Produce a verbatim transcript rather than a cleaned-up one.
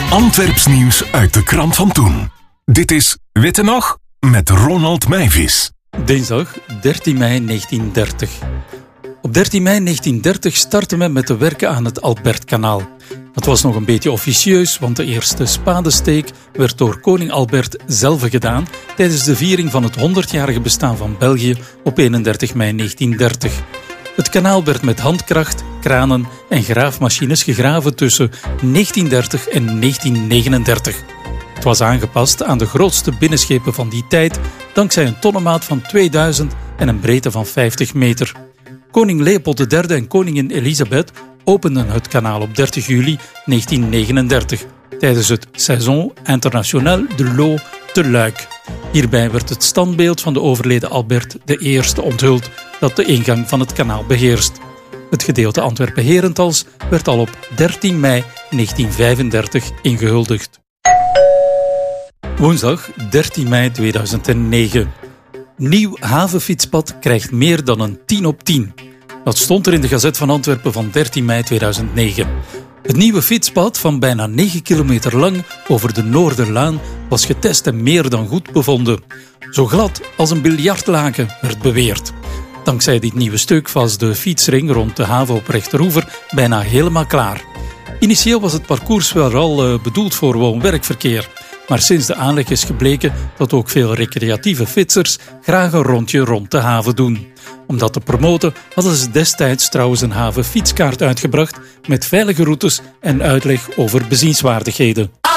Antwerps nieuws uit de krant van toen. Dit is Witte Nog met Ronald Meijvis. Dinsdag dertien mei negentien dertig. Op dertien mei negentien dertig startte men met de werken aan het Albertkanaal. Dat was nog een beetje officieus, want de eerste spadesteek werd door koning Albert zelf gedaan tijdens de viering van het honderdjarige bestaan van België op eenendertig mei negentien dertig. Het kanaal werd met handkracht, kranen en graafmachines gegraven tussen negentien dertig en negentien negenendertig. Het was aangepast aan de grootste binnenschepen van die tijd, dankzij een tonnenmaat van tweeduizend en een breedte van vijftig meter. Koning Leopold de derde en koningin Elisabeth openden het kanaal op dertig juli negentien negenendertig tijdens het Saison International de l'Eau te Luik. Hierbij werd het standbeeld van de overleden Albert de Eerste onthuld dat de ingang van het kanaal beheerst. Het gedeelte Antwerpen-Herentals werd al op dertien mei negentien vijfendertig ingehuldigd. Woensdag dertien mei tweeduizend negen. Nieuw havenfietspad krijgt meer dan een tien op tien. Dat stond er in de Gazet van Antwerpen van dertien mei tweeduizend negen. Het nieuwe fietspad van bijna negen kilometer lang over de Noorderlaan was getest en meer dan goed bevonden. Zo glad als een biljartlaken, werd beweerd. Dankzij dit nieuwe stuk was de fietsring rond de haven op Rechteroever bijna helemaal klaar. Initieel was het parcours wel uh, bedoeld voor woon-werkverkeer. Maar sinds de aanleg is gebleken dat ook veel recreatieve fietsers graag een rondje rond de haven doen. Om dat te promoten hadden ze destijds trouwens een havenfietskaart uitgebracht met veilige routes en uitleg over bezienswaardigheden.